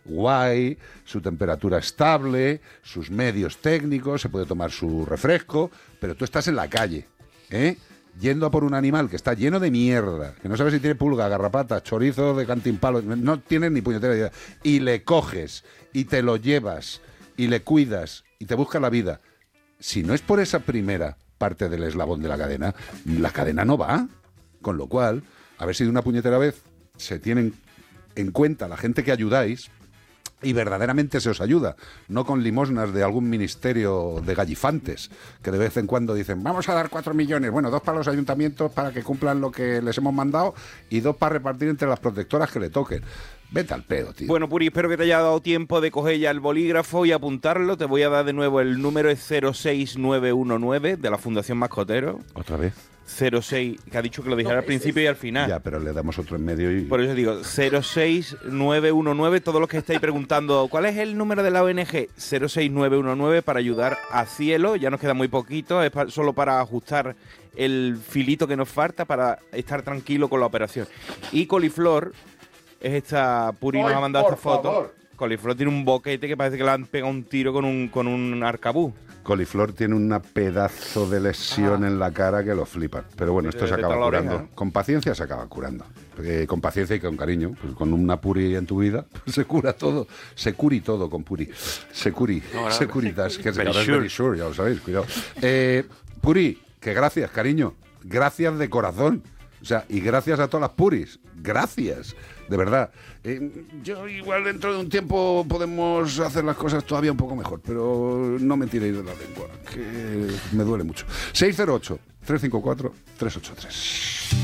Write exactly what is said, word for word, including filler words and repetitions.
guay, su temperatura estable, sus medios técnicos, se puede tomar su refresco, pero tú estás en la calle, ¿eh? Yendo a por un animal que está lleno de mierda, que no sabes si tiene pulga, garrapata, chorizo de cantimpalo, no tienes ni puñetera idea, y le coges, y te lo llevas, y le cuidas, y te buscas la vida. Si no es por esa primera parte del eslabón de la cadena, la cadena no va. Con lo cual, a ver si de una puñetera vez se tienen en cuenta la gente que ayudáis y verdaderamente se os ayuda, no con limosnas de algún ministerio de gallifantes, que de vez en cuando dicen, vamos a dar cuatro millones, bueno, dos para los ayuntamientos para que cumplan lo que les hemos mandado y dos para repartir entre las protectoras que le toquen. Vete al pedo, tío. Bueno, Puri, espero que te haya dado tiempo de coger ya el bolígrafo y apuntarlo. Te voy a dar de nuevo el número, es cero seis nueve uno nueve de la Fundación Mascotero. ¿Otra vez? cero seis, que ha dicho que lo dijera No, al principio y al final. Ya, pero le damos otro en medio y... Por eso digo, cero seis nueve uno nueve, todos los que estáis preguntando, ¿cuál es el número de la O N G? cero seis nueve uno nueve para ayudar a Cielo, ya nos queda muy poquito, es pa- solo para ajustar el filito que nos falta para estar tranquilo con la operación. Y Coliflor, es esta, Puri nos Ay, ha mandado por esta foto. favor. Coliflor tiene un boquete que parece que le han pegado un tiro con un, con un arcabuz. Coliflor tiene una pedazo de lesión Ah. en la cara que lo flipan. Pero bueno, esto De- se de acaba toda la curando. oreja, ¿eh? Con paciencia se acaba curando. Eh, con paciencia y con cariño. Pues con una Puri en tu vida pues se cura todo. Se curi todo con Puri. Se curi. Se curitas. Que es Very ahora es sure. very sure, ya lo sabéis. Cuidado. Eh, Puri, que gracias, cariño. Gracias de corazón. O sea, y gracias a todas las Puris. Gracias. De verdad. Eh, yo igual dentro de un tiempo podemos hacer las cosas todavía un poco mejor, pero no me tiréis de la lengua, que me duele mucho. seis cero ocho, tres cinco cuatro, tres ocho tres.